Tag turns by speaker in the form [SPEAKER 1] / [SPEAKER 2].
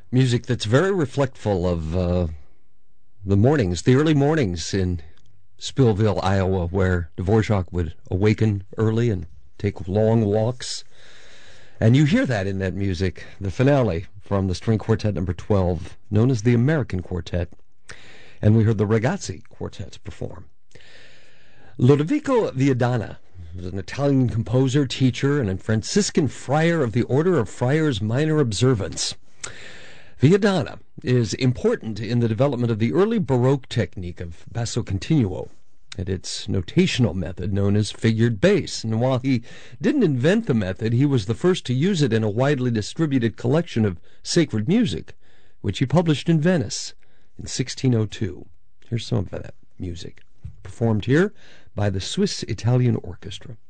[SPEAKER 1] Music that's very reflectful of the early mornings in Spillville, Iowa, where Dvorak would awaken early and take long walks. And you hear that in that music, the finale from the String Quartet number 12, known as the American Quartet. And we heard the Ragazzi Quartets perform. Lodovico Viadana was an Italian composer, teacher, and a Franciscan friar of the Order of Friars Minor Observance. Viadana is important in the development of the early Baroque technique of basso continuo and its notational method known as figured bass. And while he didn't invent the method, he was the first to use it in a widely distributed collection of sacred music, which he published in Venice in 1602. Here's some of that music, performed here by the Swiss-Italian Orchestra.